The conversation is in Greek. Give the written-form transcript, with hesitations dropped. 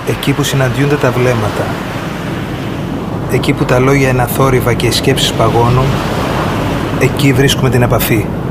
Εκεί που συναντιούνται τα βλέμματα. Εκεί που τα λόγια είναι αθόρυβα και οι σκέψεις παγώνουν, εκεί βρίσκουμε την επαφή.